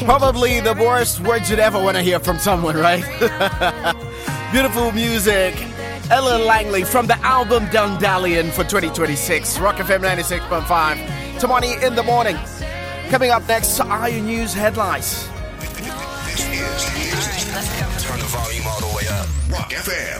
Probably the worst words you'd ever want to hear from someone, right? Beautiful music. Ella Langley from the album Dandelion for 2026. Rock FM 96.5. Tamani in the morning. Coming up next are your news headlines. This is Turn the volume all the way up. Rock FM.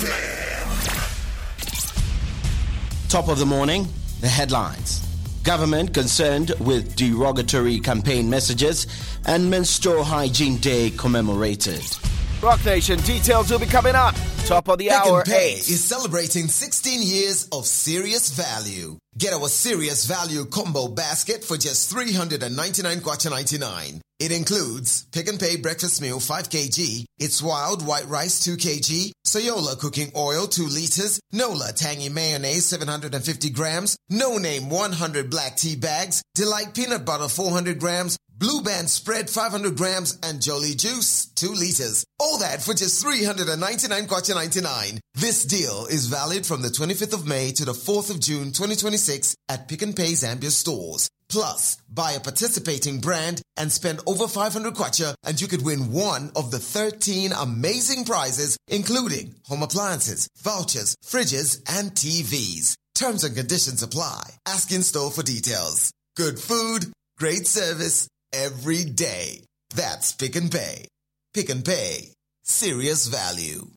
Top of the morning, the headlines. Government concerned with derogatory campaign messages and Menstrual Hygiene Day commemorated. Rock Nation details will be coming up. Top of the hour. Pick n Pay is celebrating 16 years of serious value. Get our serious value combo basket for just 399 kwacha 99. It includes Pick n Pay breakfast meal 5 kg, It's Wild white rice 2 kg, Soyola cooking oil 2 liters, Nola tangy mayonnaise 750 grams, No Name 100 black tea bags, Delight peanut butter 400 grams, Blue Band spread 500 grams, and Jolly juice 2 liters. All that for just 399 kwacha 99. This deal is valid from the 25th of May to the 4th of June 2026 at Pick n Pay Zambia stores. Plus, buy a participating brand and spend over 500 kwacha and you could win one of the 13 amazing prizes, including home appliances, vouchers, fridges, and TVs. Terms and conditions apply. Ask in store for details. Good food, great service, every day. That's Pick n Pay. Pick n Pay. Serious value.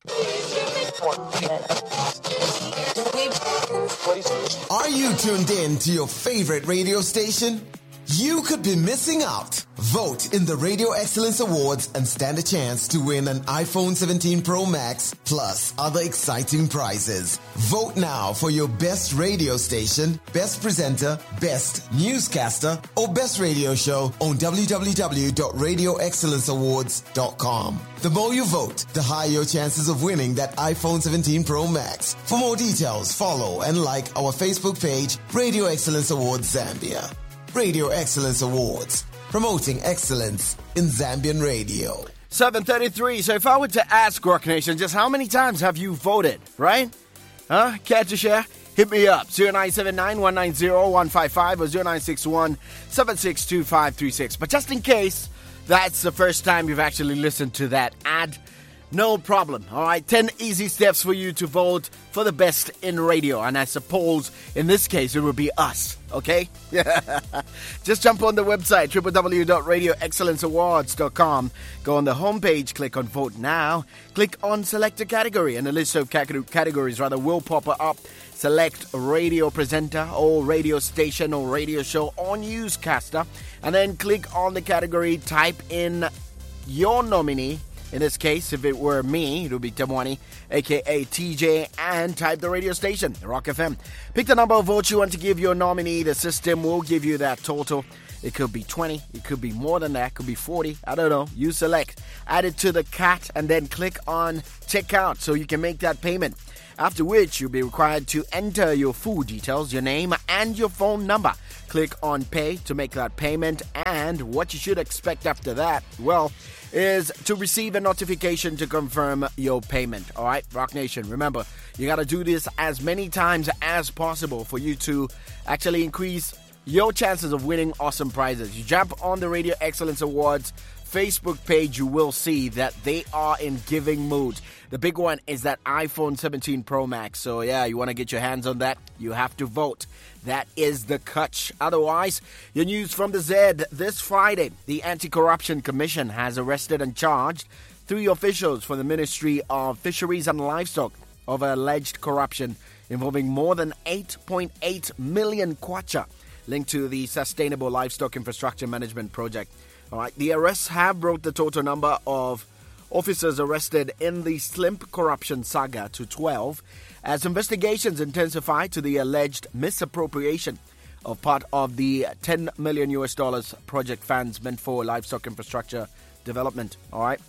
Are you tuned in to your favorite radio station? You could be missing out. Vote in the Radio Excellence Awards and stand a chance to win an iPhone 17 Pro Max plus other exciting prizes. Vote now for your best radio station, best presenter, best newscaster, or best radio show on www.radioexcellenceawards.com. The more you vote, the higher your chances of winning that iPhone 17 Pro Max. For more details, follow and like our Facebook page, Radio Excellence Awards Zambia. Radio Excellence Awards, promoting excellence in Zambian radio. 7:33. So if I were to ask Rock Nation, just how many times have you voted, right? Care to share? Hit me up. 0979-190-155 or 0961-762536. But just in case that's the first time you've actually listened to that ad, no problem. All right, 10 easy steps for you to vote for the best in radio. And I suppose in this case it will be us, okay? Just jump on the website, www.radioexcellenceawards.com. Go on the homepage, click on Vote Now. Click on Select a Category, and a list of categories will pop up. Select radio presenter or radio station or radio show or newscaster. And then click on the category, type in your nominee. In this case, if it were me, it would be Tamwani, a.k.a. TJ, and type the radio station, Rock FM. Pick the number of votes you want to give your nominee. The system will give you that total. It could be 20. It could be more than that. It could be 40. I don't know. You select. Add it to the cart and then click on checkout so you can make that payment. After which, you'll be required to enter your full details, your name, and your phone number. Click on pay to make that payment. And what you should expect after that, well, is to receive a notification to confirm your payment. All right, Rock Nation, remember, you got to do this as many times as possible for you to actually increase your chances of winning awesome prizes. You jump on the Radio Excellence Awards Facebook page, you will see that they are in giving mood. The big one is that iPhone 17 Pro Max. So yeah, you want to get your hands on that, you have to vote. That is the catch. Otherwise, your news from the Z. This Friday, the Anti-Corruption Commission has arrested and charged 3 officials for the Ministry of Fisheries and Livestock of alleged corruption involving more than 8.8 million kwacha linked to the Sustainable Livestock Infrastructure Management Project. All right, the arrests have brought the total number of officers arrested in the Slimp corruption saga to 12 as investigations intensify to the alleged misappropriation of part of the $10 million project funds meant for livestock infrastructure development. All right.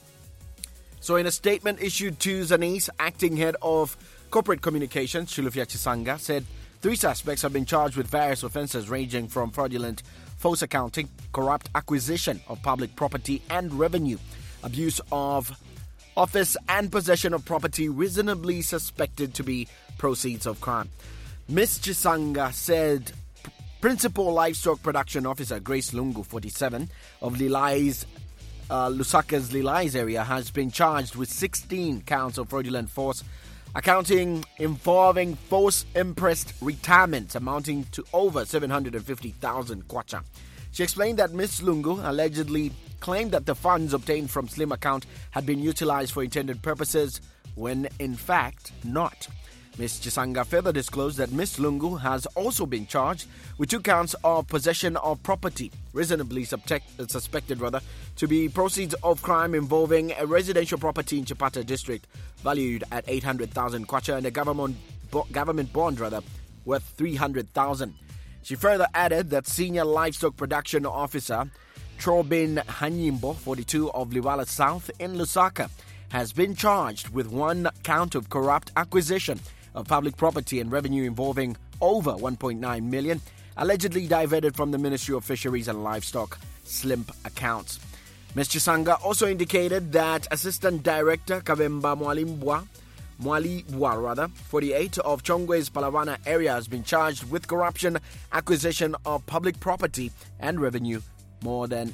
So in a statement issued to Zanis, acting head of corporate communications, Shulufia Chisanga, said 3 suspects have been charged with various offenses ranging from fraudulent false accounting, corrupt acquisition of public property and revenue, abuse of office and possession of property reasonably suspected to be proceeds of crime. Ms. Chisanga said Principal Livestock Production Officer Grace Lungu, 47, of Lilai's Lusaka's Lilais area, has been charged with 16 counts of fraudulent force accounting involving force impressed retirements amounting to over 750,000 kwacha. She explained that Ms. Lungu allegedly claimed that the funds obtained from Slim account had been utilized for intended purposes when in fact not. Ms. Chisanga further disclosed that Ms. Lungu has also been charged with 2 counts of possession of property, reasonably suspected to be proceeds of crime involving a residential property in Chipata district valued at 800,000 kwacha and a government bond worth 300,000. She further added that Senior Livestock Production Officer Trobin Hanyimbo, 42 of Liwala South in Lusaka, has been charged with 1 count of corrupt acquisition of public property and revenue involving over 1.9 million, allegedly diverted from the Ministry of Fisheries and Livestock SLIMP accounts. Ms. Chisanga also indicated that Assistant Director Kavemba Mwalibwa, 48 of Chongwe's Palawana area, has been charged with corruption, acquisition of public property and revenue more than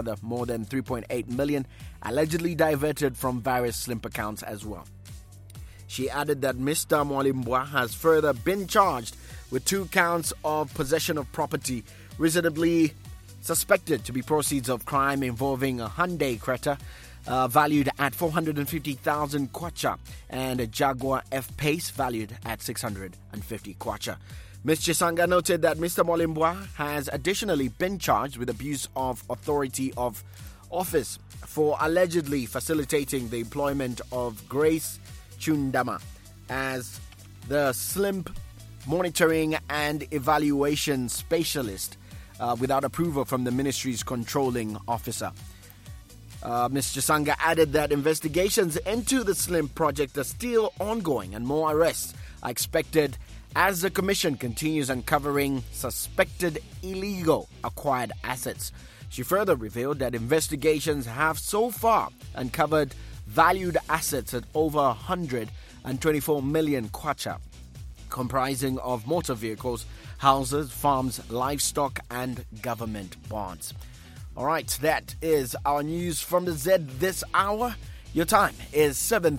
3.8 million, allegedly diverted from various SLIMP accounts as well. She added that Mr. Mwalimbwa has further been charged with 2 counts of possession of property reasonably suspected to be proceeds of crime involving a Hyundai Creta valued at 450,000 kwacha and a Jaguar F-Pace valued at 650 kwacha. Ms. Chisanga noted that Mr. Mwalimbwa has additionally been charged with abuse of authority of office for allegedly facilitating the employment of Grace Chundama as the SLIMP monitoring and evaluation specialist without approval from the ministry's controlling officer. Ms. Chisanga added that investigations into the SLIMP project are still ongoing and more arrests are expected as the commission continues uncovering suspected illegal acquired assets. She further revealed that investigations have so far uncovered valued assets at over 124 million kwacha, comprising of motor vehicles, houses, farms, livestock, and government bonds. All right, that is our news from the Z this hour. Your time is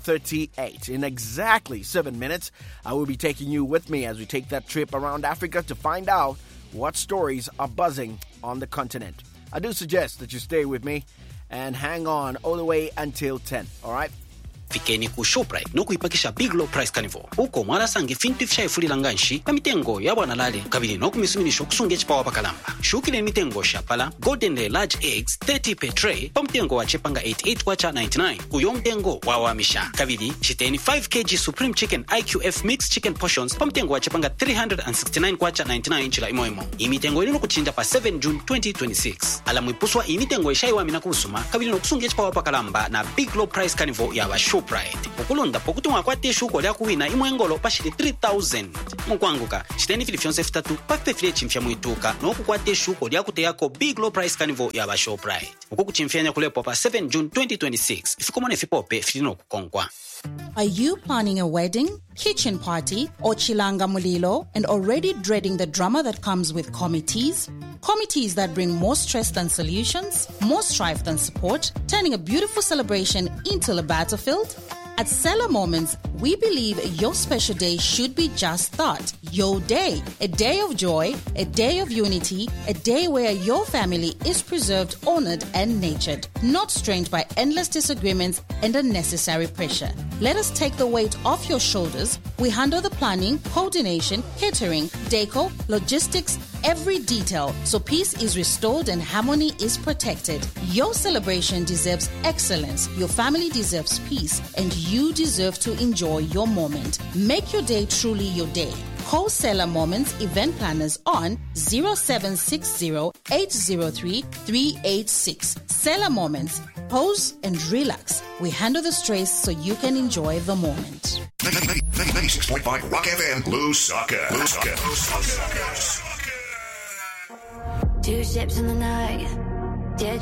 7:38. In exactly 7 minutes, I will be taking you with me as we take that trip around Africa to find out what stories are buzzing on the continent. I do suggest that you stay with me and hang on all the way until 10, all right? Fikeni ku Shoprite no kuipakisha Big Low Price Carnival. Uko mwala sange fintu ifulila nganshi kamitengo ya bwana lale kabili no kumisuminisho kusunge chipawa pakalamba. Shukile mitengo shapala Golden Day Large Eggs 30 per tray pamtengo wa chepanga 88 kwacha 99. Uyo mtengo wa wamisha kabili chiteni 5 kg Supreme Chicken IQF Mixed Chicken Portions pamtengo wa chepanga 369 kwacha 99 chila imoimo. Imitengo ilino kuchinja pa 7 June 2026. Alamu ipuswa imitengo ishaiwa mina kusuma kabili no kusunge chipawa pakalamba na Big Low Price Carnival ya wa Shoprite. Ukulunda pokutunga kwa tishu kwa kuwina imwengolo pashili 3,000. Mkwanguka, chiteni filifyonse fitatu pafe file chimfya muituka no kwa tishu kwa kute yako Big Low Price Carnival ya wa Shoprite. Ukuku chimfyanya kulepo pa 7 June 2026. Ifikumone fipope filino kukonkwa. Are you planning a wedding, kitchen party, or chilanga mulilo and already dreading the drama that comes with committees? Committees that bring more stress than solutions, more strife than support, turning a beautiful celebration into a battlefield? At Seller Moments, we believe your special day should be just that, your day. A day of joy, a day of unity, a day where your family is preserved, honored, and nurtured, not strained by endless disagreements and unnecessary pressure. Let us take the weight off your shoulders. We handle the planning, coordination, catering, decor, logistics, every detail, so peace is restored and harmony is protected. Your celebration deserves excellence, your family deserves peace, and you deserve to enjoy your moment. Make your day truly your day. Call Seller Moments event planners on 0760-803-386. Seller Moments. Pose and relax. We handle the stress so you can enjoy the moment. 96.5 Rock FM, Lusaka. 2 ships in the night.